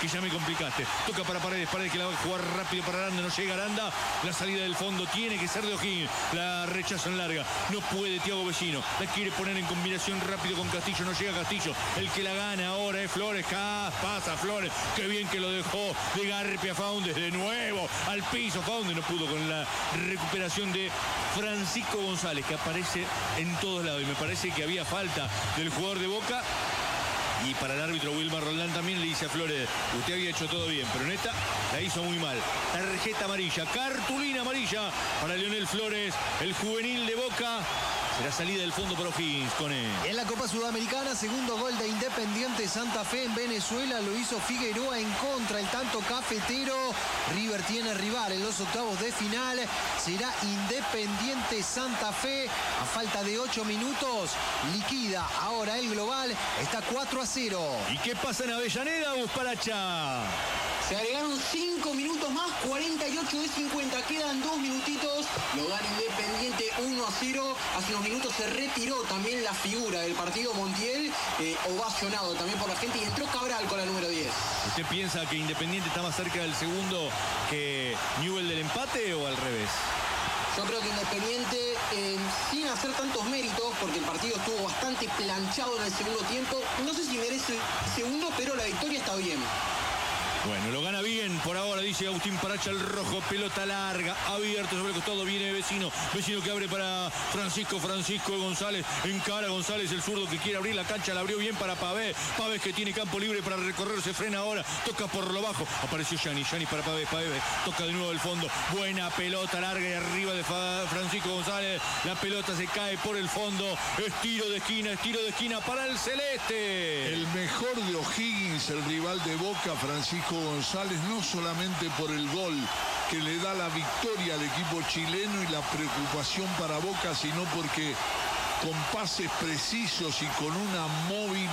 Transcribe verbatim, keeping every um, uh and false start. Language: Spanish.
que ya me complicaste. Toca para Paredes, Paredes que la va a jugar rápido para Aranda, no llega Aranda. La salida del fondo tiene que ser de O'Higgins. La rechaza en larga. No puede Thiago Bellino. La quiere poner en combinación rápido con Castillo. No llega Castillo. El que la gana ahora es Flores. Ah, pasa Flores. Qué bien que lo dejó de Garpia Faundes. De nuevo al piso. Faundes no pudo con la recuperación de Francisco González, que aparece en todos lados. Y me parece que había falta del jugador de Boca. Y para el árbitro Wilmar Roldán también le dice a Flores, usted había hecho todo bien, pero en esta la hizo muy mal. Tarjeta amarilla, cartulina amarilla para Leonel Flores, el juvenil de Boca. Será salida del fondo para O'Higgins con él. En la Copa Sudamericana, segundo gol de Independiente Santa Fe en Venezuela, lo hizo Figueroa en contra, el tanto cafetero. River tiene rival en los octavos de final. Será Independiente Santa Fe. A falta de ocho minutos, liquida ahora el global. Está cuatro a cero. ¿Y qué pasa en Avellaneda, Busparacha? Se agregaron cinco minutos más, cuarenta y ocho de cincuenta. Quedan dos minutitos. Lo gana Independiente uno a cero. Hace unos minutos se retiró también la figura del partido Montiel, eh, ovacionado también por la gente, y entró Cabral con la número diez. ¿Usted piensa que Independiente está más cerca del segundo que Newell del empate o al revés? Yo creo que Independiente, eh, sin hacer tantos méritos, porque el partido estuvo bastante planchado en el segundo tiempo, no sé si merece el segundo, pero la victoria está bien. Bueno, lo gana bien por ahora, dice Agustín Paracha, el rojo, pelota larga, abierto sobre el costado, viene Vecino, Vecino que abre para Francisco, Francisco González, encara González, el zurdo que quiere abrir la cancha, la abrió bien para Pavés, Pavés que tiene campo libre para recorrer, se frena ahora, toca por lo bajo, apareció Gianni, Gianni para Pavés, Pavés, toca de nuevo el fondo, buena pelota larga y arriba de Francisco González, la pelota se cae por el fondo, estiro de esquina, estiro de esquina para el celeste. El mejor de O'Higgins, el rival de Boca, Francisco González, no solamente por el gol que le da la victoria al equipo chileno y la preocupación para Boca, sino porque con pases precisos y con una móvil